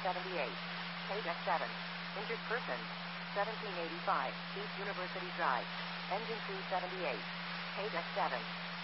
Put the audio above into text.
78. Page X7. Injured person. 1785 East University Drive. Engine 278. Page X7.